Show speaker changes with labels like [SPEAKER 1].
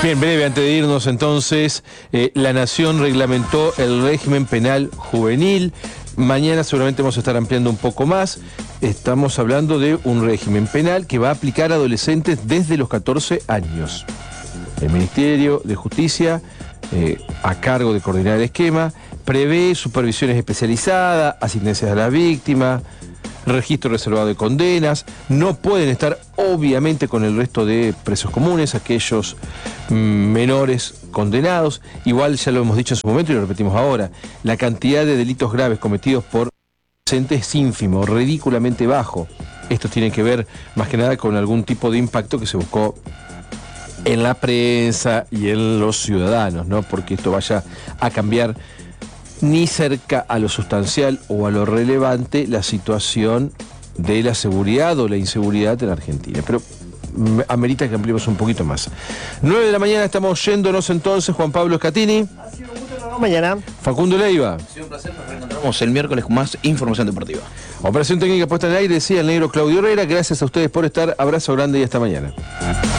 [SPEAKER 1] Bien, breve, antes de irnos entonces, la Nación reglamentó el régimen penal juvenil. Mañana seguramente vamos a estar ampliando un poco más. Estamos hablando de un régimen penal que va a aplicar a adolescentes desde los 14 años. El Ministerio de Justicia, a cargo de coordinar el esquema, prevé supervisiones especializadas, asistencias a la víctima, registro reservado de condenas. No pueden estar obviamente con el resto de presos comunes, aquellos menores condenados. Igual ya lo hemos dicho en su momento y lo repetimos ahora, la cantidad de delitos graves cometidos por adolescentes es ínfimo, ridículamente bajo. Esto tiene que ver más que nada con algún tipo de impacto que se buscó en la prensa y en los ciudadanos, ¿no? Porque esto vaya a cambiar ni cerca a lo sustancial o a lo relevante la situación de la seguridad o la inseguridad en Argentina. Pero amerita que ampliemos un poquito más. 9 de la mañana estamos yéndonos entonces. Juan Pablo Scatini.
[SPEAKER 2] Ha sido un gusto, nos vemos mañana.
[SPEAKER 1] Facundo Leiva.
[SPEAKER 3] Ha sido un placer, nos reencontramos el miércoles con más información deportiva.
[SPEAKER 1] Operación técnica puesta en el aire, decía el negro Claudio Herrera. Gracias a ustedes por estar. Abrazo grande y hasta mañana.